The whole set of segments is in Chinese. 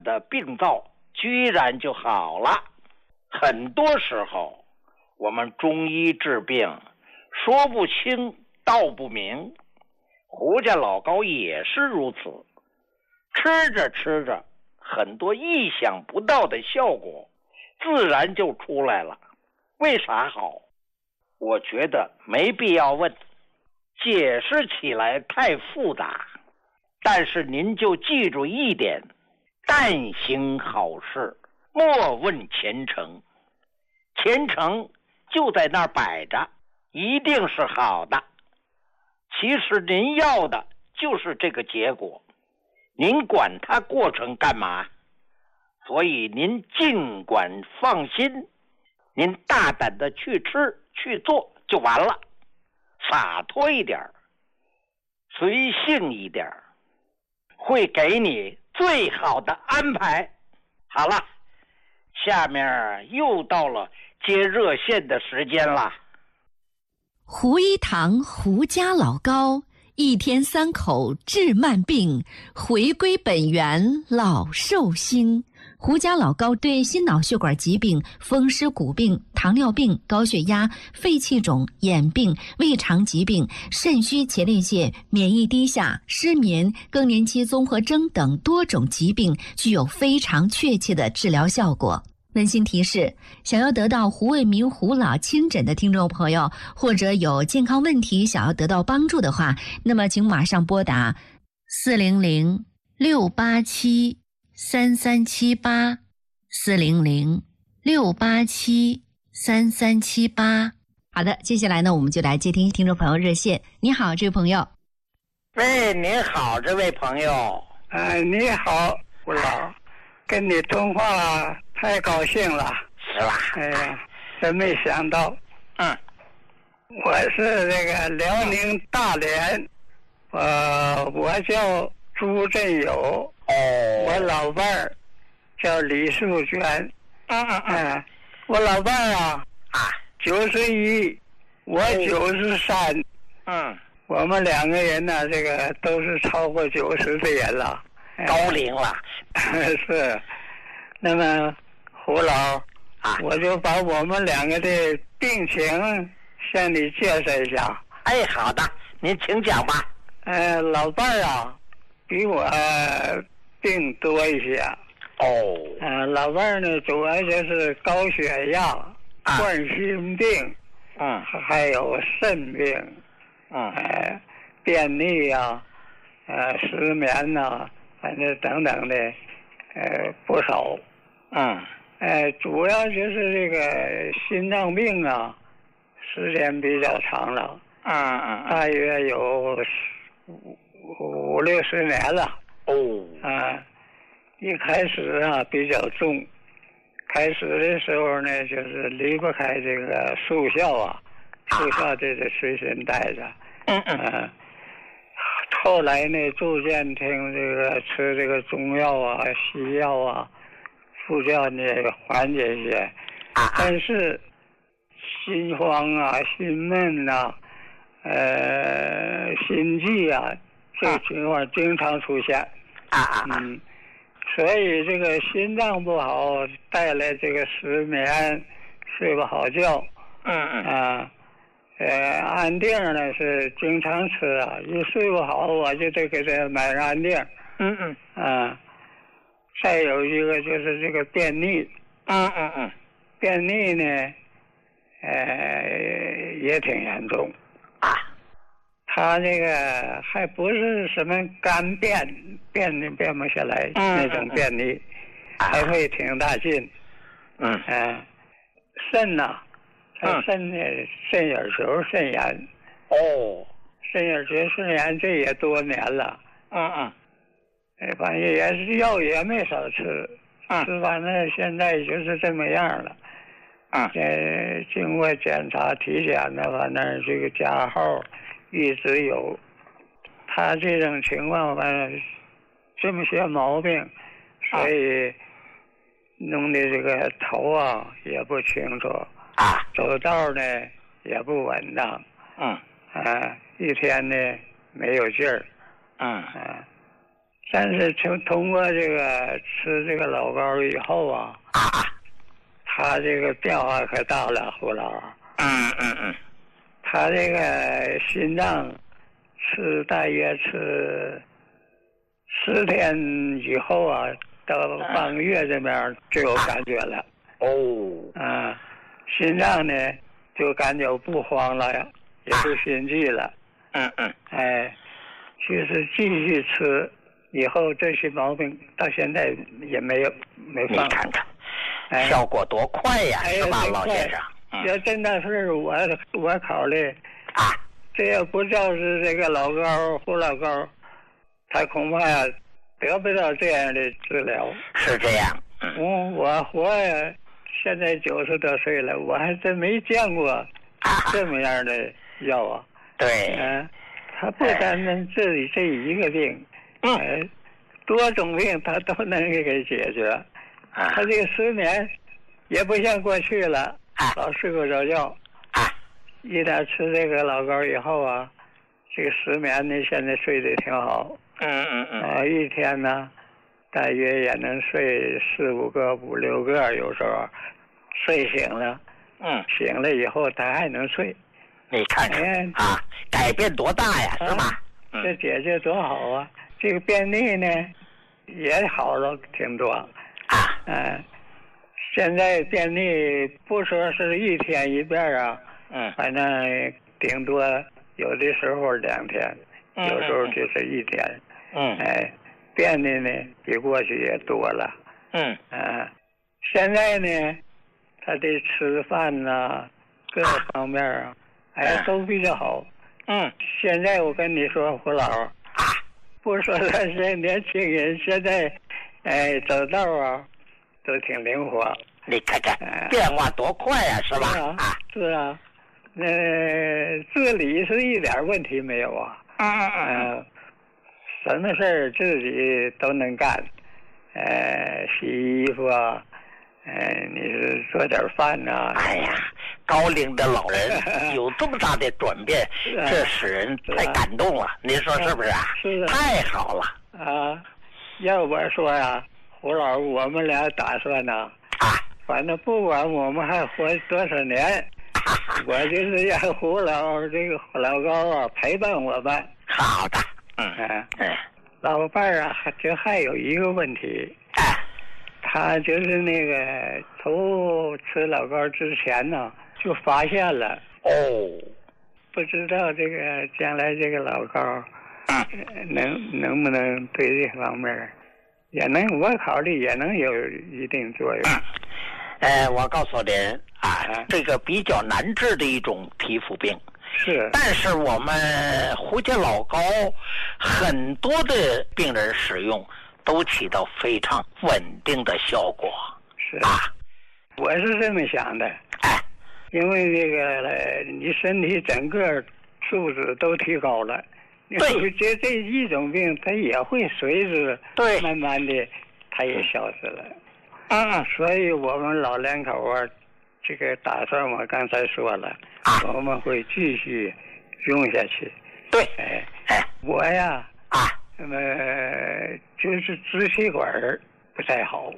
的病灶居然就好了。很多时候我们中医治病说不清道不明，胡家老高也是如此，吃着吃着很多意想不到的效果自然就出来了。为啥好？我觉得没必要问，解释起来太复杂。但是您就记住一点，但行好事，莫问前程。前程就在那儿摆着，一定是好的。其实您要的就是这个结果，您管它过程干嘛？所以您尽管放心，您大胆的去吃去做就完了，洒脱一点，随性一点，会给你最好的安排。好了，下面又到了接热线的时间了。 胡一堂胡家老高，一天3口治慢病，回归本源老寿星。胡家老高对心脑血管疾病、风湿骨病、糖尿病、高血压、肺气肿、眼病、胃肠疾病、肾虚前列腺、免疫低下、失眠、更年期综合征等多种疾病具有非常确切的治疗效果。温馨提示：想要得到胡卫民胡老亲诊的听众朋友，或者有健康问题想要得到帮助的话，那么请马上拨打400-687-3378 400-687-3378。好的，接下来呢，我们就来接听听众朋友热线。你好，这位朋友。 喂，您好，这位朋友。 你好，胡老，跟你通话太高兴了。 是吧？ 哎呀，真没想到。我是这个辽宁大连，我叫朱振友。我老伴儿叫李素娟。我老伴儿91，我93。我们2个人呢，这个都是超过90的人了， 高龄了。 是。那么胡老，我就把我们2个的病情向你介绍一下。 哎，好的，您请讲吧。 老伴儿比我病多一些。老伴儿呢，主要就是高血压、冠心病，还有肾病，便秘失眠反正等等的，不少。主要就是这个心脏病时间比较长了。大约有50-60年了。一开始比较重，开始的时候呢，就是离不开这个速效速效这个随身带着。后来呢，逐渐听这个吃这个中药西药副教呢缓解一些。但是心慌心闷心悸这个情况经常出现。所以这个心脏不好带来这个失眠，睡不好觉。安定呢是经常吃一睡不好我就得给他买安定。再有一个就是这个便秘。便秘呢也挺严重。他这个还不是什么干便不下来那种便秘，还会挺大劲。肾肾眼球肾炎。肾眼球肾炎这也多年了。反正也是药也没少吃。吃反正现在就是这么样了。经过检查体检反正这个加号一直有。他这种情况这么些毛病，所以弄的这个头也不清楚。走道呢也不稳当。一天呢没有劲儿。 但是通过这个吃这个老高以后啊，他这个变化可大了，胡老。他这个心脏大约吃10天以后啊，到半个月这边就有感觉了。心脏呢就感觉不慌了，也不心悸了。就是继续吃。以后这些毛病到现在也没放。 你看看，效果多快呀，是吧，老先生？ 要真的是我考虑这要不就是这个老高胡老高，他恐怕呀得不到这样的治疗。 是这样。 我活呀，现在90多岁了，我还真没见过这么样的药啊。 对。 他不单单治理这一个病。多种病他都能给解决。他这个失眠也不像过去了，老睡不着觉。一旦吃这个老高以后啊，这个失眠呢现在睡得挺好。一天呢大约也能睡4、5个、5、6个，有时候睡醒了。醒了以后他还能睡。 你看看改变多大呀，是吧？ 这解决多好啊！这个便秘呢，也好了挺多。现在便秘不说是1天1遍啊，反正顶多有的时候2天，有时候就是1天。便秘呢比过去也多了。现在呢，他的吃饭呐，各方面啊，都比较好。现在我跟你说，胡老。不说他是年轻人，现在走道啊都挺灵活。 你看看变化多快呀，是吧？ 是啊，自理是一点问题没有啊。什么事儿自己都能干。洗衣服啊，你是做点饭呐。 哎呀，高龄的老人有这么大的转变，这使人太感动了。您说是不是啊？ 是。 太好了。 要我说呀，胡老，我们俩打算呢，反正不管我们还活多少年，我就是让胡老这个老高啊陪伴我们。 好的。 老伴儿啊，还有一个问题。他就是那个头吃老高之前呢，就发现了。不知道这个将来这个老高，能不能对这方面也能，我考虑也能有一定作用。 我告诉您这个比较难治的一种皮肤病。 是。 但是我们胡家老高很多的病人使用都起到非常稳定的效果。 是。我是这么想的。因为这个你身体整个素质都提高了。 对。 这一种病它也会随之慢慢的它也消失了。所以我们老两口啊，这个打算我刚才说了，我们会继续用下去。 对。 我呀就是支气管不太好。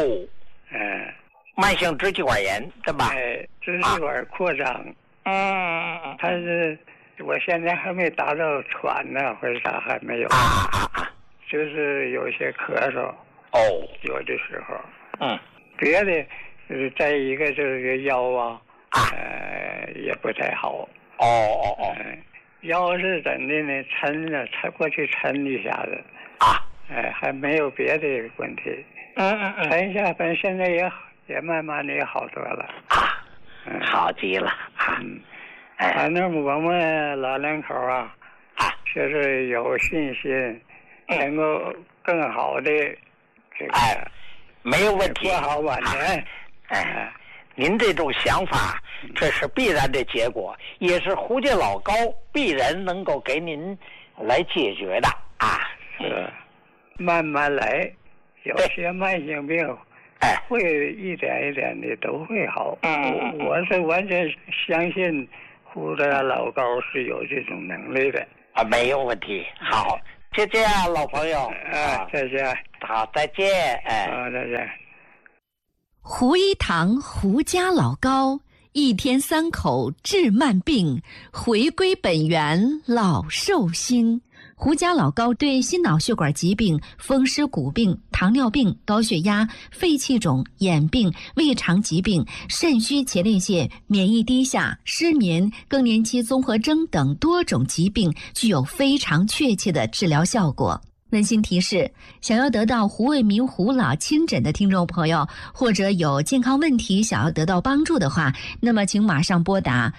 慢性支气管炎，对吧？ 支气管扩张。它是我现在还没达到喘呢，或者啥还没有。就是有些咳嗽。有的时候。别的再一个这个腰啊，也不太好。腰是怎的呢？抻了，过去抻一下子。还没有别的问题。抻一下，反正现在也慢慢的也好多了。 好极了。 反正我们老两口啊，就是有信心，能够更好的这个。 没有问题。 过好晚年。 您这种想法，这是必然的结果，也是胡家老高必然能够给您来解决的。 是，慢慢来，有些慢性病，会一点一点的都会好。我是完全相信胡家老高是有这种能力的。 没有问题。好， 谢谢啊，老朋友。 再见。 好，再见。 好，再见。 胡一堂胡家老高，一天3口治慢病，回归本源老寿星。胡家老高对心脑血管疾病、风湿骨病、糖尿病、高血压、肺气肿、眼病、胃肠疾病、肾虚前列腺、免疫低下、失眠、更年期综合征等多种疾病具有非常确切的治疗效果。温馨提示：想要得到胡卫民胡老亲诊的听众朋友，或者有健康问题想要得到帮助的话，那么请马上拨打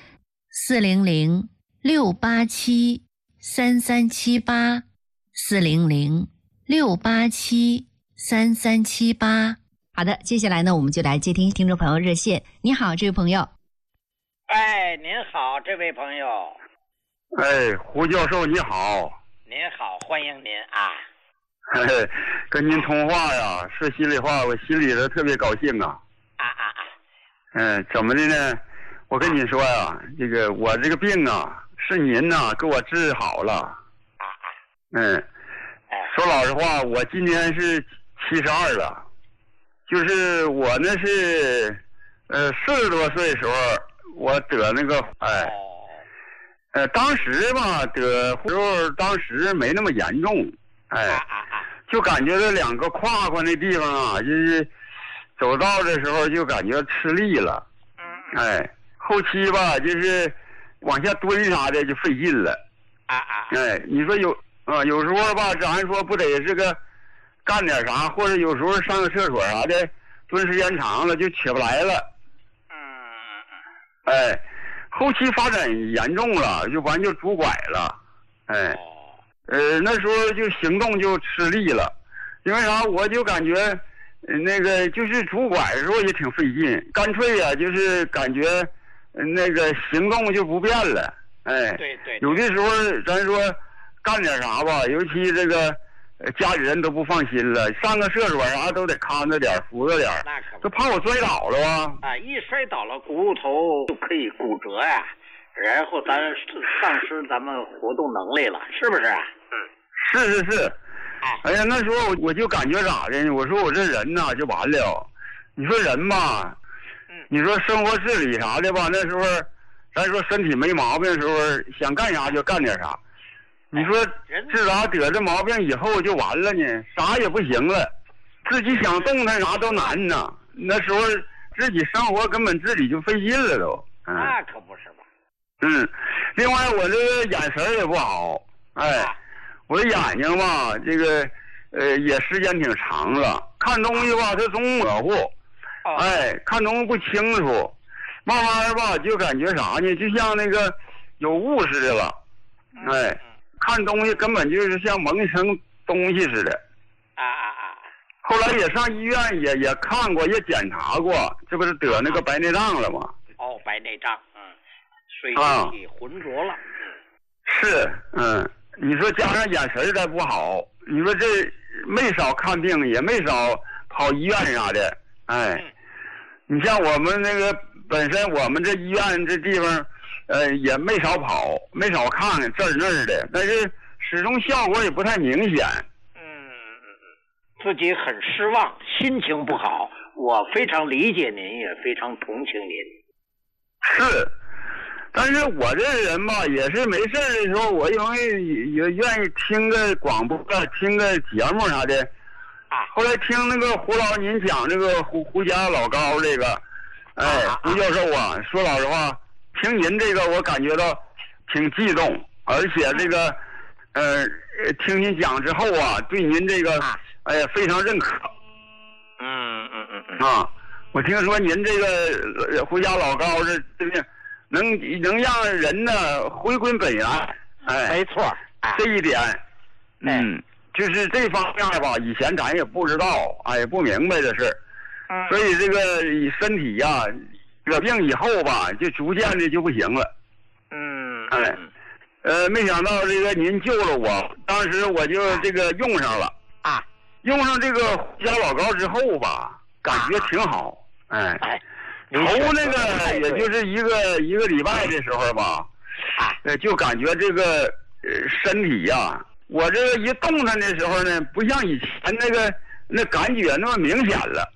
400-687-3378，400-687-3378。好的，接下来呢，我们就来接听众朋友热线。你好，这位朋友。 您好，这位朋友。 胡教授你好。 您好，欢迎您啊！ 跟您通话呀，说心里话，我心里头特别高兴啊！怎么的呢？我跟你说呀，我这个病啊，是您呐给我治好了。说老实话，我今年是72了，就是我呢是40多岁的时候，我得那个当时吧得时候，当时没那么严重，就感觉这2个胯那地方啊，就是走道的时候就感觉吃力了，后期吧就是往下蹲啥的就费劲了，你说有时候吧，咱说不得是个干点啥，或者有时候上个厕所啥的，蹲时间长了就起不来了，后期发展严重了，就完就拄拐了，那时候就行动就吃力了，因为啥？我就感觉，那个就是拄拐的时候也挺费劲，干脆呀，就是感觉，那个行动就不便了， 对， 有的时候咱说干点啥吧，尤其这个家里人都不放心了，上个厕所啥都得看着点，扶着点， 那可不都怕我摔倒了吧？ 一摔倒了骨头就可以骨折呀，然后咱丧失咱们活动能力了，是不是？ 是。哎呀，那时候我就感觉咋的呢？我说我这人呐就完了。你说人吧，你说生活自理啥的吧，那时候咱说身体没毛病的时候，想干啥就干点啥。你说自打得这毛病以后就完了呢，啥也不行了，自己想动弹啥都难呐。那时候自己生活根本自己就费劲了都。 那可不是吧？ 另外我这个眼神也不好，我的眼睛吧，这个也时间挺长了，看东西吧它总模糊，看东西不清楚，慢慢吧就感觉啥呢？就像那个有雾似的了，看东西根本就是像蒙一层东西似的。后来也上医院也看过，也检查过，这不是得那个白内障了吗？ 白内障，水体浑浊了。 是，你说加上眼神再不好，你说这没少看病，也没少跑医院啥的，你像我们那个本身我们这医院这地方，也没少跑，没少看这儿那儿的，但是始终效果也不太明显。 自己很失望，心情不好，我非常理解您，也非常同情您。 是，但是我这人吧，也是没事的时候，我容易也愿意听个广播，听个节目啥的。后来听那个胡老您讲这个胡家老高这个，胡教授啊，说老实话，听您这个我感觉到挺激动，而且这个听您讲之后啊，对您这个非常认可。我听说您这个胡家老高这个能让人呢回归本源， 没错， 这一点，就是这方面吧，以前咱也不知道，也不明白的事，所以这个身体呀，得病以后吧，就逐渐的就不行了，没想到这个您救了我，当时我就这个用上了，用上这个胡家老高之后吧，感觉挺好，头那个也就是一个礼拜的时候吧，就感觉这个身体呀， 我这个一动弹的时候呢，不像以前那感觉那么明显了。